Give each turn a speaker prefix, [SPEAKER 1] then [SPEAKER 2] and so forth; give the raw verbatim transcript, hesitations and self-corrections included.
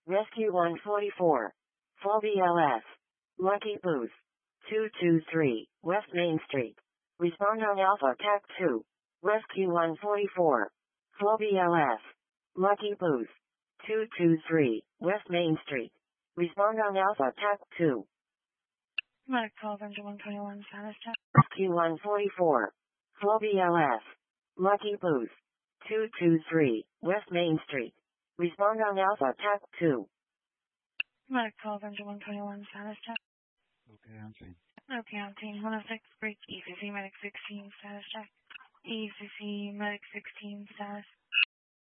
[SPEAKER 1] Rescue one forty-four. Full B L S. Lucky Booth. two two three, West Main Street. Respond on Alpha T A C two. Rescue one forty-four. Full B L S. Lucky Booth. two two three, West Main Street. Respond on Alpha T A C two.
[SPEAKER 2] Medic twelve into one twenty-one, status check.
[SPEAKER 1] Rescue one forty-four. Full B L S. Lucky Booth. two two three, West Main Street. Respond on Alpha T A C two.
[SPEAKER 2] Medic twelve into one twenty-one, status check.
[SPEAKER 3] Okay, I'm seeing.
[SPEAKER 2] Okay, I'm seeing one oh six, break E C C, medic sixteen, status check. E C C, medic sixteen, status.